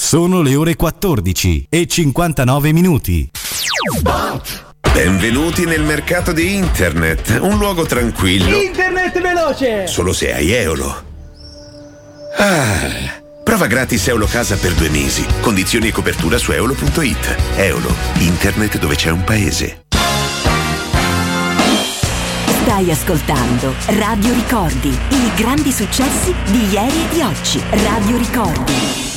Sono le ore 14:59. Benvenuti nel mercato di internet, un luogo tranquillo. Internet veloce! Solo se hai Eolo. Prova gratis Eolo Casa per 2 mesi. Condizioni e copertura su eolo.it. Eolo, internet dove c'è un paese. Stai ascoltando Radio Ricordi, i grandi successi di ieri e di oggi. Radio Ricordi.